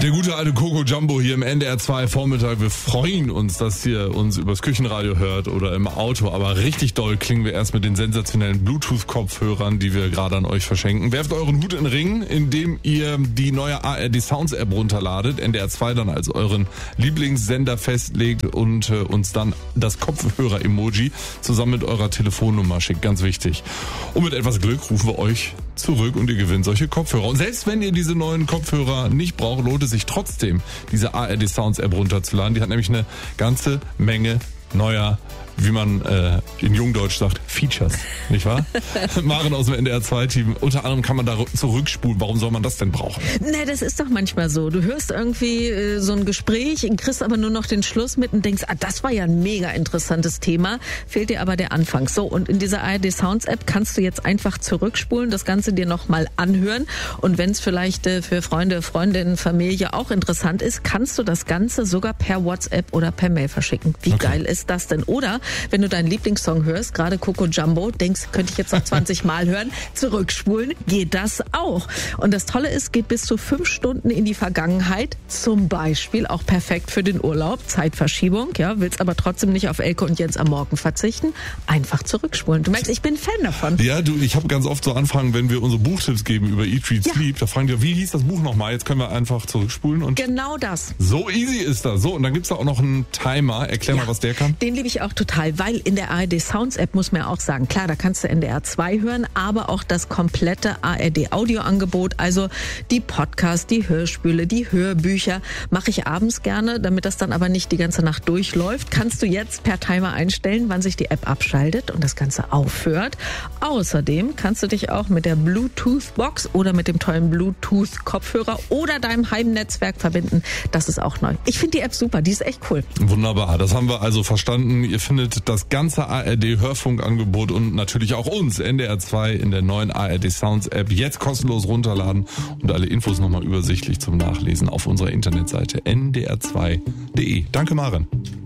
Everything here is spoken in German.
Der gute alte Coco Jumbo hier im NDR 2 Vormittag. Wir freuen uns, dass ihr uns übers Küchenradio hört oder im Auto. Aber richtig doll klingen wir erst mit den sensationellen Bluetooth-Kopfhörern, die wir gerade an euch verschenken. Werft euren Hut in den Ring, indem ihr die neue ARD Sounds App runterladet. NDR 2 dann als euren Lieblingssender festlegt und uns dann das Kopfhörer-Emoji zusammen mit eurer Telefonnummer schickt. Ganz wichtig. Und mit etwas Glück rufen wir euch zurück und ihr gewinnt solche Kopfhörer. Und selbst wenn ihr diese neuen Kopfhörer nicht braucht, lohnt es sich trotzdem, diese ARD Sounds App runterzuladen. Die hat nämlich eine ganze Menge neuer, wie man in Jungdeutsch sagt, Features, nicht wahr? Maren aus dem NDR 2 Team. Unter anderem kann man da zurückspulen. Warum soll man das denn brauchen? Ne, das ist doch manchmal so. Du hörst irgendwie so ein Gespräch, kriegst aber nur noch den Schluss mit und denkst, das war ja ein mega interessantes Thema. Fehlt dir aber der Anfang. So, und in dieser ARD Sounds App kannst du jetzt einfach zurückspulen, das Ganze dir nochmal anhören. Und wenn es vielleicht für Freunde, Freundinnen, Familie auch interessant ist, kannst du das Ganze sogar per WhatsApp oder per Mail verschicken. Wie geil ist das denn? Oder wenn du deinen Lieblingssong hörst, gerade Coco Jumbo, denkst, könnte ich jetzt noch 20 Mal hören, zurückspulen, geht das auch. Und das Tolle ist, geht bis zu 5 Stunden in die Vergangenheit, zum Beispiel auch perfekt für den Urlaub, Zeitverschiebung, ja, willst aber trotzdem nicht auf Elke und Jens am Morgen verzichten, einfach zurückspulen. Du merkst, ich bin Fan davon. Ja, ich habe ganz oft so Anfragen, wenn wir unsere Buchtipps geben über Eat, Read, Sleep, da fragen die, wie hieß das Buch nochmal? Jetzt können wir einfach zurückspulen und... Genau das. So easy ist das. So, und dann gibt's da auch noch einen Timer. Erklär mal, was der kann. Den liebe ich auch total, weil in der ARD Sounds App muss man ja auch sagen, klar, da kannst du NDR 2 hören, aber auch das komplette ARD Audioangebot, also die Podcasts, die Hörspiele, die Hörbücher, mache ich abends gerne, damit das dann aber nicht die ganze Nacht durchläuft, kannst du jetzt per Timer einstellen, wann sich die App abschaltet und das Ganze aufhört. Außerdem kannst du dich auch mit der Bluetooth-Box oder mit dem tollen Bluetooth-Kopfhörer oder deinem Heimnetzwerk verbinden. Das ist auch neu. Ich finde die App super, die ist echt cool. Wunderbar, das haben wir also verstanden. Ihr findet das ganze ARD-Hörfunkangebot und natürlich auch uns, NDR 2, in der neuen ARD Sounds App jetzt kostenlos runterladen und alle Infos nochmal übersichtlich zum Nachlesen auf unserer Internetseite ndr2.de. Danke, Maren.